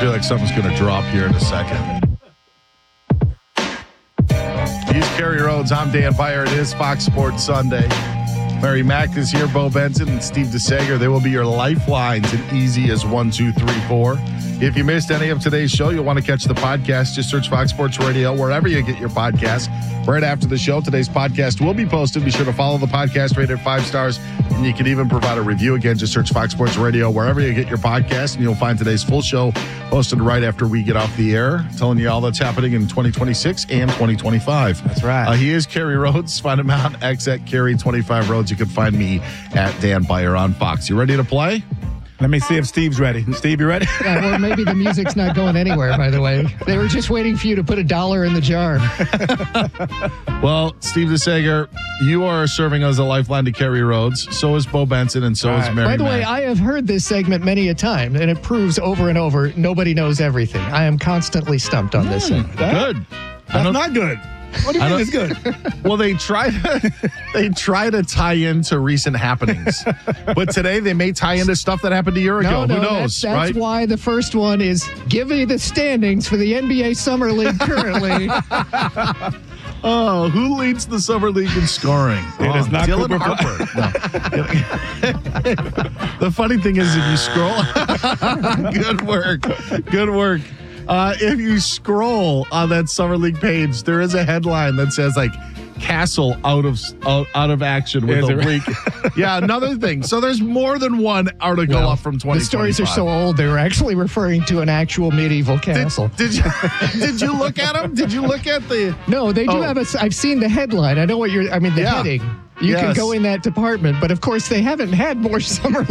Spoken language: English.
feel like something's going to drop here in a second. He's Kerry Rhodes. I'm Dan Beyer. It is Fox Sports Sunday. Mary Mack is here, Bo Benson, and Steve DeSager. They will be your lifelines in easy as 1, 2, 3, 4. If you missed any of today's show, you'll want to catch the podcast. Just search Fox Sports Radio wherever you get your podcasts. Right after the show, today's podcast will be posted. Be sure to follow the podcast, rate it 5 stars, and you can even provide a review. Again, just search Fox Sports Radio wherever you get your podcast, and you'll find today's full show posted right after we get off the air, telling you all that's happening in 2026 and 2025. That's right. He is Kerry Rhodes. Find him out X at Kerry25 Rhodes. You can find me at Dan Beyer on Fox. You ready to play? Let me see if Steve's ready. Steve, you ready? Yeah, or maybe the music's not going anywhere, by the way. They were just waiting for you to put $1 in the jar. Well, Steve DeSager, you are serving as a lifeline to Kerry Rhodes. So is Bo Benson, and so is Mary By the way, Mack. I have heard this segment many a time, and it proves over and over nobody knows everything. I am constantly stumped on this segment. Good. That's not good. What do you mean it's good? Well, they try to tie into recent happenings, but today they may tie into stuff that happened a year ago. No, Who knows? that's right? why the first one is give me the standings for the NBA Summer League currently. Oh, who leads the summer league in scoring? It is not Dylan Cooper Harper. No. The funny thing is, if you scroll, good work. If you scroll on that summer league page, there is a headline that says like Castle out of action with Is a it? leak. Yeah, another thing. So there's more than one article up from 2025. The stories are so old, they were actually referring to an actual medieval castle. Did you look at them? Did you look at the? No, they do have I've seen the headline. I know what the Yeah. heading. You can Yes. go in that department, but of course they haven't had more summer